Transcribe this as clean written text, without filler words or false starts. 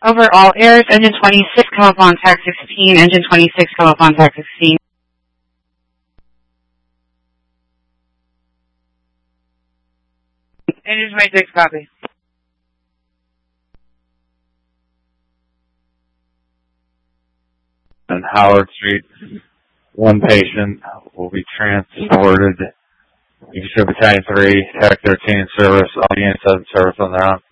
Over all airs, engine 26, come up on tack 16, engine 26, come up on tack 16. Engine 26, copy. On Howard Street, one patient will be transported. You show Battalion 3, Tech 13 service, all units of service on their own.